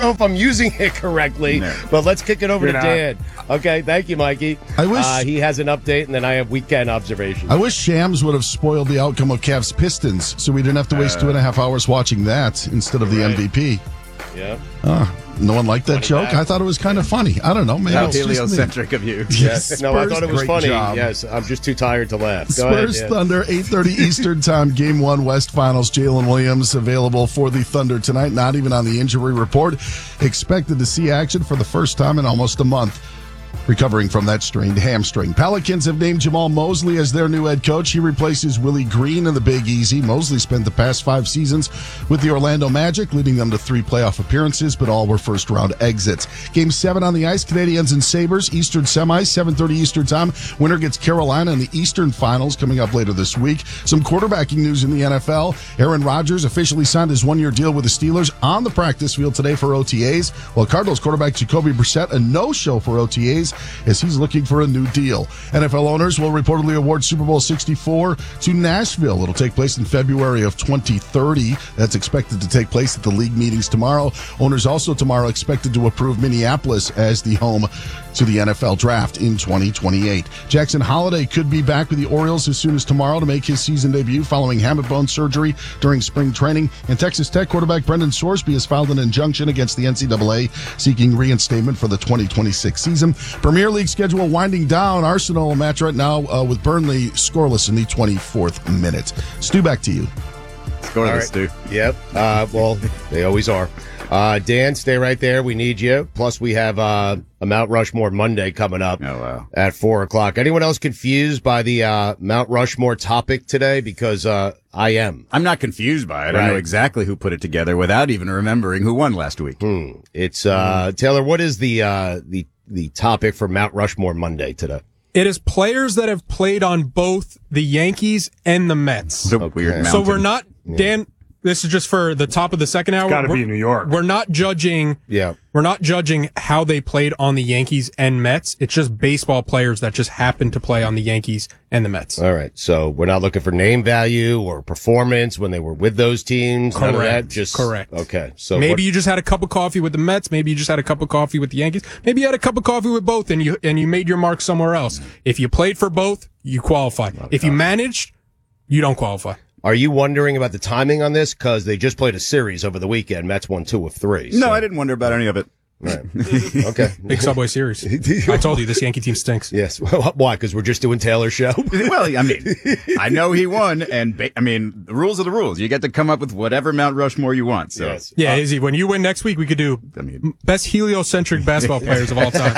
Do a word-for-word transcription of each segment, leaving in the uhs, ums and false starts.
know if I'm using it correctly, no. but let's kick it over You're to not. Dan. Okay, thank you, Mikey. I wish uh, he has an update, and then I have weekend observations. I wish Shams would have spoiled the outcome of Cavs Pistons, so we didn't have to waste uh, two and a half hours watching that instead of the right. M V P. Yeah. Uh, no one liked that funny joke. Back. I thought it was kind of funny. I don't know. Maybe How it's heliocentric of you. Yes. No, I thought it was funny. Job. Yes, I'm just too tired to laugh. Go Spurs ahead, yeah. Thunder, eight thirty Eastern Time, Game One West Finals. Jalen Williams available for the Thunder tonight. Not even on the injury report. Expected to see action for the first time in almost a month. Recovering from that strained hamstring. Pelicans have named Jamal Mosley as their new head coach. He replaces Willie Green in the Big Easy. Mosley spent the past five seasons with the Orlando Magic, leading them to three playoff appearances, but all were first-round exits. Game seven on the ice, Canadiens and Sabres, Eastern semis, seven thirty Eastern Time. Winner gets Carolina in the Eastern Finals coming up later this week. Some quarterbacking news in the N F L. Aaron Rodgers officially signed his one-year deal with the Steelers on the practice field today for O T As, while Cardinals quarterback Jacoby Brissett a no-show for O T As as he's looking for a new deal. N F L owners will reportedly award Super Bowl sixty-four to Nashville. It'll take place in February of twenty thirty. That's expected to take place at the league meetings tomorrow. Owners also tomorrow expected to approve Minneapolis as the home to the N F L draft in twenty twenty-eight. Jackson Holliday could be back with the Orioles as soon as tomorrow to make his season debut following hamate bone surgery during spring training. And Texas Tech quarterback Brendan Sorsby has filed an injunction against the N C double A seeking reinstatement for the twenty twenty-six season. Premier League schedule winding down. Arsenal match right now uh, with Burnley scoreless in the twenty-fourth minute. Stu, back to you. Scoreless, right. Stu. Yep. Uh, well, they always are. Uh, Dan, stay right there. We need you. Plus, we have uh, a Mount Rushmore Monday coming up oh, wow. at four o'clock. Anyone else confused by the uh, Mount Rushmore topic today? Because uh, I am. I'm not confused by it. Right. I know exactly who put it together without even remembering who won last week. Hmm. It's uh, Taylor. What is the uh, the the topic for Mount Rushmore Monday today? It is players that have played on both the Yankees and the Mets. The okay. weird So we're not, Dan, this is just for the top of the second hour. It's got to be New York. We're not judging. Yeah. We're not judging how they played on the Yankees and Mets. It's just baseball players that just happen to play on the Yankees and the Mets. All right. So we're not looking for name value or performance when they were with those teams. Correct. None of that. Just correct. Okay. So maybe what, you just had a cup of coffee with the Mets. Maybe you just had a cup of coffee with the Yankees. Maybe you had a cup of coffee with both, and you and you made your mark somewhere else. If you played for both, you qualify. If you managed, you don't qualify. Are you wondering about the timing on this? Because they just played a series over the weekend. Mets won two of three. So. No, I didn't wonder about any of it. Right. Okay. Big Subway Series. I told you this Yankee team stinks. Yes. Why? Because we're just doing Taylor's show? Well, I mean, I know he won, and ba- I mean, the rules are the rules. You get to come up with whatever Mount Rushmore you want. So. Yes. Yeah, uh, Izzy, when you win next week, we could do I mean, best heliocentric basketball players of all time.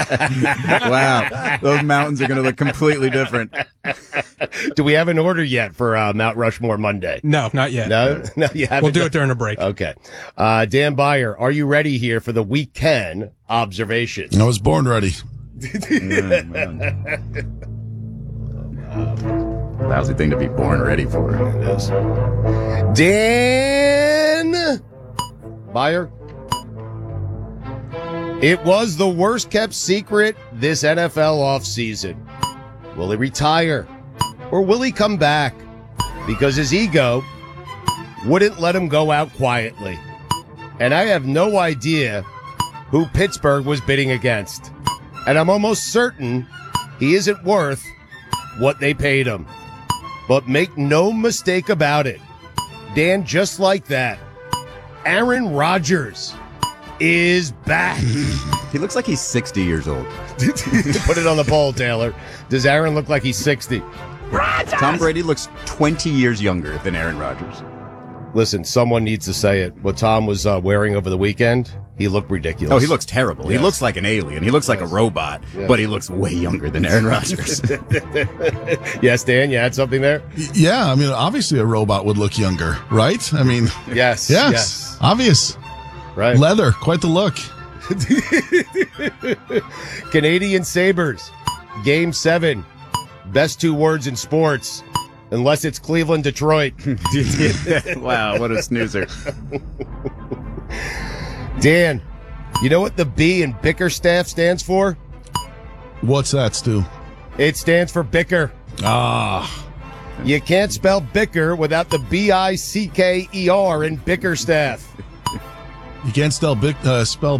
Wow. Those mountains are going to look completely different. Do we have an order yet for uh, Mount Rushmore Monday? No, not yet. No? No, you haven't. We'll do done- it during the break. Okay. Uh, Dan Byer, are you ready here for the weekend observation? I was born ready. Mm, lousy thing to be born ready for. Dan Byer. It was the worst kept secret this N F L offseason. Will he retire? Or will he come back? Because his ego wouldn't let him go out quietly. And I have no idea who Pittsburgh was bidding against. And I'm almost certain he isn't worth what they paid him. But make no mistake about it, Dan, just like that, Aaron Rodgers is back. He looks like he's sixty years old. Put it on the poll, Taylor. Does Aaron look like he's sixty? Rodgers! Tom Brady looks twenty years younger than Aaron Rodgers. Listen, someone needs to say it. What Tom was uh, wearing over the weekend, he looked ridiculous. Oh, he looks terrible. Yes. He looks like an alien. He looks like Yes. a robot, Yes. but he looks way younger than Aaron Rodgers. Yes, Dan, you had something there? Yeah, I mean, obviously a robot would look younger, right? I mean, Yes. yes, Yes. obvious. Right. Leather, quite the look. Canadian Sabres, Game seven. Best two words in sports, unless it's Cleveland, Detroit. Wow, what a snoozer. Dan, you know what the B in Bickerstaff stands for? What's that, Stu? It stands for bicker. Ah. You can't spell bicker without the B I C K E R in Bickerstaff. You can't spell, bic- uh, spell